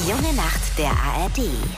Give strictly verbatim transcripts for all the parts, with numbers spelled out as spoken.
Die junge Nacht der A R D.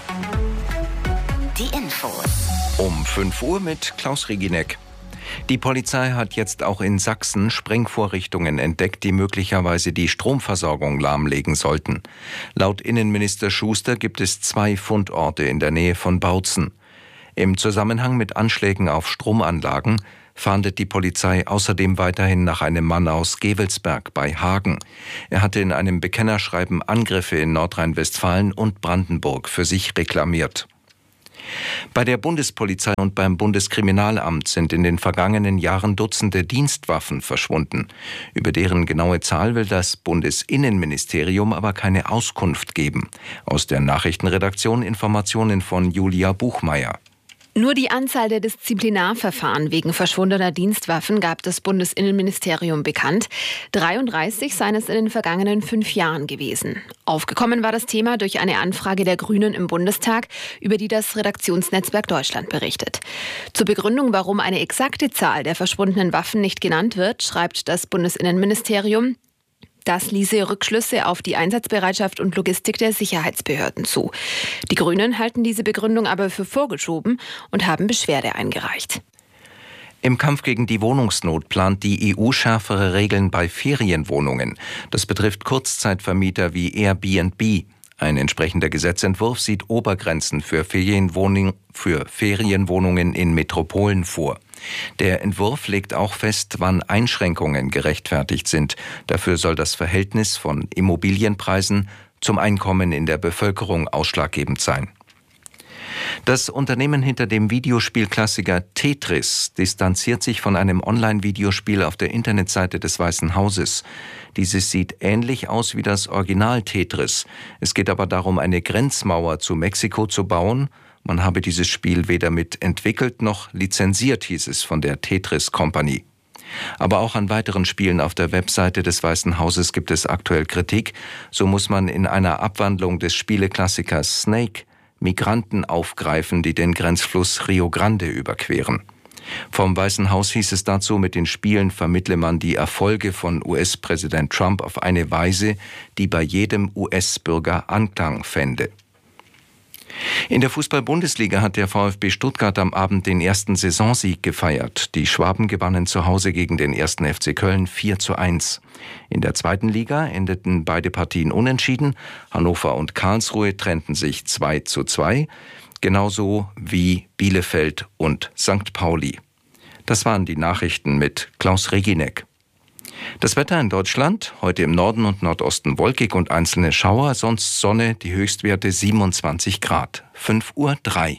Die Infos. Um fünf Uhr mit Klaus Reginek. Die Polizei hat jetzt auch in Sachsen Sprengvorrichtungen entdeckt, die möglicherweise die Stromversorgung lahmlegen sollten. Laut Innenminister Schuster gibt es zwei Fundorte in der Nähe von Bautzen. Im Zusammenhang mit Anschlägen auf Stromanlagen fahndet die Polizei außerdem weiterhin nach einem Mann aus Gevelsberg bei Hagen. Er hatte in einem Bekennerschreiben Angriffe in Nordrhein-Westfalen und Brandenburg für sich reklamiert. Bei der Bundespolizei und beim Bundeskriminalamt sind in den vergangenen Jahren Dutzende Dienstwaffen verschwunden. Über deren genaue Zahl will das Bundesinnenministerium aber keine Auskunft geben. Aus der Nachrichtenredaktion Informationen von Julia Buchmeier. Nur die Anzahl der Disziplinarverfahren wegen verschwundener Dienstwaffen gab das Bundesinnenministerium bekannt. dreiunddreißig seien es in den vergangenen fünf Jahren gewesen. Aufgekommen war das Thema durch eine Anfrage der Grünen im Bundestag, über die das Redaktionsnetzwerk Deutschland berichtet. Zur Begründung, warum eine exakte Zahl der verschwundenen Waffen nicht genannt wird, schreibt das Bundesinnenministerium: Das ließe Rückschlüsse auf die Einsatzbereitschaft und Logistik der Sicherheitsbehörden zu. Die Grünen halten diese Begründung aber für vorgeschoben und haben Beschwerde eingereicht. Im Kampf gegen die Wohnungsnot plant die E U schärfere Regeln bei Ferienwohnungen. Das betrifft Kurzzeitvermieter wie Airbnb. Ein entsprechender Gesetzentwurf sieht Obergrenzen für Ferienwohnungen, für Ferienwohnungen in Metropolen vor. Der Entwurf legt auch fest, wann Einschränkungen gerechtfertigt sind. Dafür soll das Verhältnis von Immobilienpreisen zum Einkommen in der Bevölkerung ausschlaggebend sein. Das Unternehmen hinter dem Videospielklassiker Tetris distanziert sich von einem Online-Videospiel auf der Internetseite des Weißen Hauses. Dieses sieht ähnlich aus wie das Original Tetris. Es geht aber darum, eine Grenzmauer zu Mexiko zu bauen. Man habe dieses Spiel weder mit entwickelt noch lizenziert, hieß es von der Tetris Company. Aber auch an weiteren Spielen auf der Webseite des Weißen Hauses gibt es aktuell Kritik. So muss man in einer Abwandlung des Spieleklassikers Snake Migranten aufgreifen, die den Grenzfluss Rio Grande überqueren. Vom Weißen Haus hieß es dazu, mit den Spielen vermittle man die Erfolge von U S-Präsident Trump auf eine Weise, die bei jedem U S-Bürger Anklang fände. In der Fußball-Bundesliga hat der VfB Stuttgart am Abend den ersten Saisonsieg gefeiert. Die Schwaben gewannen zu Hause gegen den ersten F C Köln vier zu eins. In der zweiten Liga endeten beide Partien unentschieden. Hannover und Karlsruhe trennten sich zwei zu zwei, genauso wie Bielefeld und Sankt Pauli. Das waren die Nachrichten mit Klaus Reginek. Das Wetter in Deutschland, heute im Norden und Nordosten wolkig und einzelne Schauer, sonst Sonne, die Höchstwerte siebenundzwanzig Grad. fünf Uhr drei.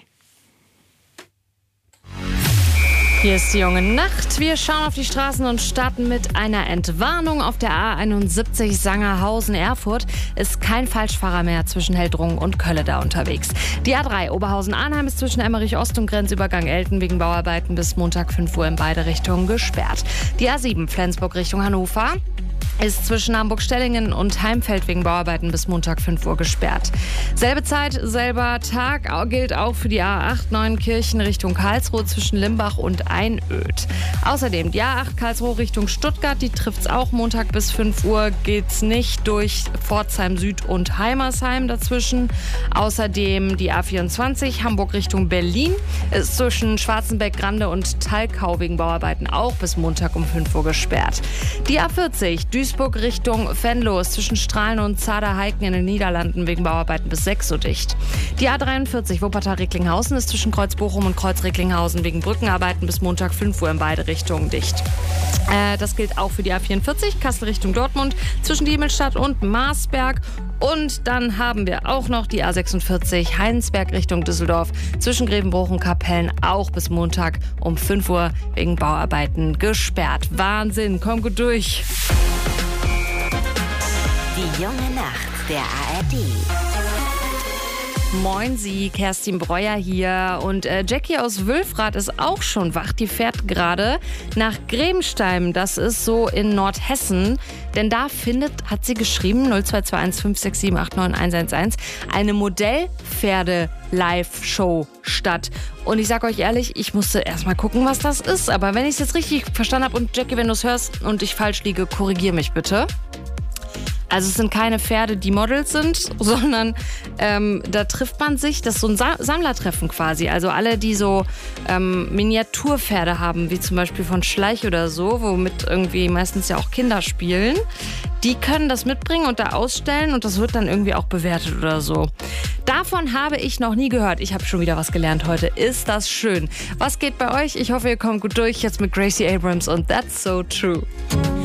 Hier ist die junge Nacht. Wir schauen auf die Straßen und starten mit einer Entwarnung. Auf der A einundsiebzig Sangerhausen-Erfurt ist kein Falschfahrer mehr zwischen Heldrungen und Kölleda unterwegs. Die A drei Oberhausen-Arnheim ist zwischen Emmerich-Ost und Grenzübergang Elten wegen Bauarbeiten bis Montag fünf Uhr in beide Richtungen gesperrt. Die A sieben Flensburg Richtung Hannover ist zwischen Hamburg-Stellingen und Heimfeld wegen Bauarbeiten bis Montag fünf Uhr gesperrt. Selbe Zeit, selber Tag gilt auch für die A acht Neuenkirchen Richtung Karlsruhe zwischen Limbach und Einöd. Außerdem die A acht Karlsruhe Richtung Stuttgart, die trifft's auch Montag bis fünf Uhr, geht's nicht durch Pforzheim Süd und Heimersheim dazwischen. Außerdem die A vierundzwanzig Hamburg Richtung Berlin ist zwischen Schwarzenbeck-Grande und Thalkau wegen Bauarbeiten auch bis Montag um fünf Uhr gesperrt. Die A vierzig Duisburg Richtung Venlo ist zwischen Strahlen und Zader-Heiken in den Niederlanden wegen Bauarbeiten bis sechs Uhr dicht. Die A dreiundvierzig Wuppertal-Recklinghausen ist zwischen Kreuz-Bochum und Kreuz-Recklinghausen wegen Brückenarbeiten bis Montag fünf Uhr in beide Richtungen dicht. Äh, das gilt auch für die A vierundvierzig Kassel Richtung Dortmund zwischen Diemelstadt und Marsberg. Und dann haben wir auch noch die A sechsundvierzig Heinsberg Richtung Düsseldorf zwischen Grevenbruch und Kapellen auch bis Montag um fünf Uhr wegen Bauarbeiten gesperrt. Wahnsinn, komm gut durch. Die junge Nacht der A R D. Moin Sie, Kerstin Breuer hier und äh, Jackie aus Wülfrath ist auch schon wach. Die fährt gerade nach Grebenstein, das ist so in Nordhessen. Denn da findet, hat sie geschrieben, null zwei zwei eins fünf sechs sieben acht neun eins eins eins, eine Modellpferde-Live-Show statt. Und ich sag euch ehrlich, ich musste erstmal gucken, was das ist. Aber wenn ich es jetzt richtig verstanden habe und Jackie, wenn du es hörst und ich falsch liege, korrigier mich bitte. Also es sind keine Pferde, die Models sind, sondern ähm, da trifft man sich, das ist so ein Sa- Sammlertreffen quasi. Also alle, die so ähm, Miniaturpferde haben, wie zum Beispiel von Schleich oder so, womit irgendwie meistens ja auch Kinder spielen, die können das mitbringen und da ausstellen und das wird dann irgendwie auch bewertet oder so. Davon habe ich noch nie gehört. Ich habe schon wieder was gelernt heute. Ist das schön. Was geht bei euch? Ich hoffe, ihr kommt gut durch. Jetzt mit Gracie Abrams und That's So True.